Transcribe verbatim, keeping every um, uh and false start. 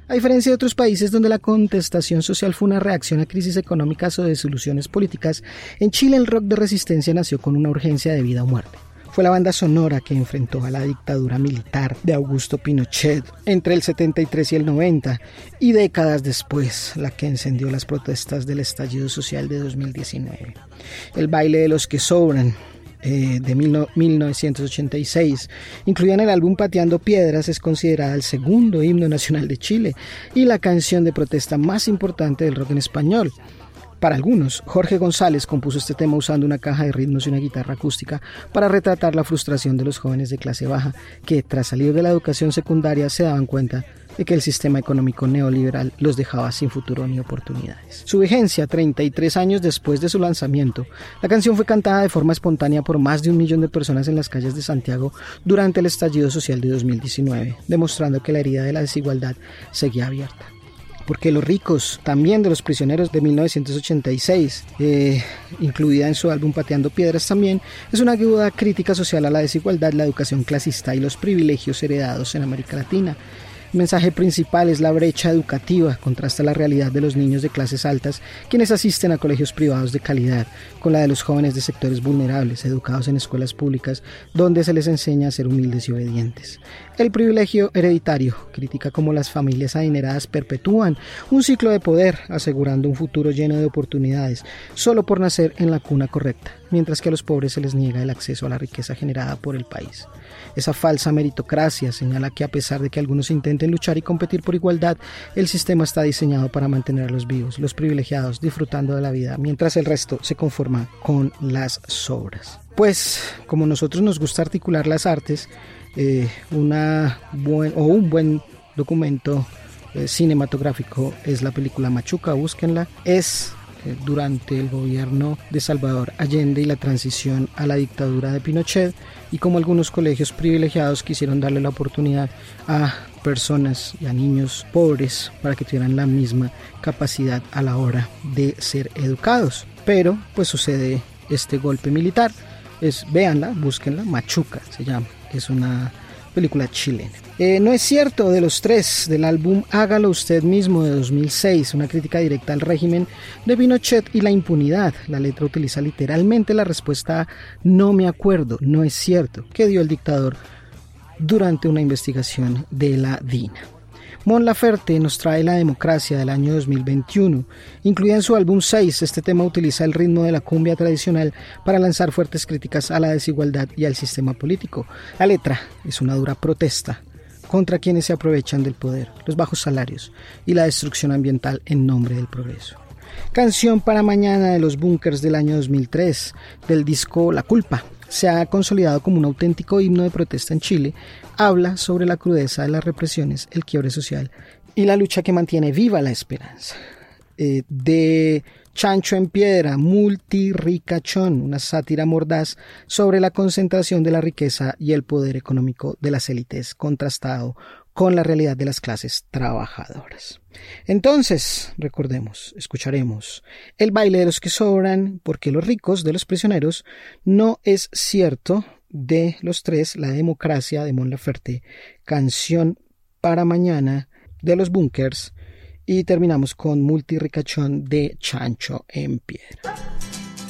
A diferencia de otros países donde la contestación social fue una reacción a crisis económicas o de soluciones políticas, en Chile el rock de resistencia nació con una urgencia de vida o muerte. Fue la banda sonora que enfrentó a la dictadura militar de Augusto Pinochet entre el setenta y tres y el noventa, y décadas después la que encendió las protestas del estallido social de dos mil diecinueve. El baile de los que sobran, eh, de mil novecientos ochenta y seis, incluida en el álbum Pateando Piedras, es considerada el segundo himno nacional de Chile y la canción de protesta más importante del rock en español. Para algunos, Jorge González compuso este tema usando una caja de ritmos y una guitarra acústica para retratar la frustración de los jóvenes de clase baja que, tras salir de la educación secundaria, se daban cuenta de que el sistema económico neoliberal los dejaba sin futuro ni oportunidades. Su vigencia, treinta y tres años después de su lanzamiento, la canción fue cantada de forma espontánea por más de un millón de personas en las calles de Santiago durante el estallido social de dos mil diecinueve, demostrando que la herida de la desigualdad seguía abierta. Porque Los Ricos, también de Los Prisioneros de mil novecientos ochenta y seis, eh, incluida en su álbum Pateando Piedras también, es una aguda crítica social a la desigualdad, la educación clasista y los privilegios heredados en América Latina. El mensaje principal es la brecha educativa, contrasta la realidad de los niños de clases altas, quienes asisten a colegios privados de calidad, con la de los jóvenes de sectores vulnerables, educados en escuelas públicas, donde se les enseña a ser humildes y obedientes. El privilegio hereditario critica cómo las familias adineradas perpetúan un ciclo de poder, asegurando un futuro lleno de oportunidades, solo por nacer en la cuna correcta, mientras que a los pobres se les niega el acceso a la riqueza generada por el país. Esa falsa meritocracia señala que a pesar de que algunos intenten luchar y competir por igualdad, el sistema está diseñado para mantener a los vivos, los privilegiados, disfrutando de la vida, mientras el resto se conforma con las sobras. Pues, como nosotros nos gusta articular las artes, eh, una buen, o un buen documento eh, cinematográfico es la película Machuca, búsquenla. Es durante el gobierno de Salvador Allende y la transición a la dictadura de Pinochet, y como algunos colegios privilegiados quisieron darle la oportunidad a personas y a niños pobres para que tuvieran la misma capacidad a la hora de ser educados. Pero pues sucede este golpe militar. Es, véanla, búsquenla, Machuca se llama, es una película chilena. Eh, no es cierto, de los tres, del álbum Hágalo Usted Mismo de dos mil seis, una crítica directa al régimen de Pinochet y la impunidad. La letra utiliza literalmente la respuesta a "no me acuerdo, no es cierto", que dio el dictador durante una investigación de la D I N A. Mon Laferte nos trae La Democracia del año dos mil veintiuno. Incluida en su álbum seis, este tema utiliza el ritmo de la cumbia tradicional para lanzar fuertes críticas a la desigualdad y al sistema político. La letra es una dura protesta contra quienes se aprovechan del poder, los bajos salarios y la destrucción ambiental en nombre del progreso. Canción para Mañana de Los Bunkers del año dos mil tres, del disco La Culpa. Se ha consolidado como un auténtico himno de protesta en Chile. Habla sobre la crudeza de las represiones, el quiebre social y la lucha que mantiene viva la esperanza. Eh, de Chancho en Piedra, Multirricachón, una sátira mordaz sobre la concentración de la riqueza y el poder económico de las élites, contrastado con la realidad de las clases trabajadoras. Entonces, recordemos, escucharemos El baile de los que sobran, Porque los ricos, de Los Prisioneros, No es cierto, de los tres, La Democracia, de Mon Laferte, Canción para Mañana, de Los Bunkers, y terminamos con Multirricachón, de Chancho en Piedra.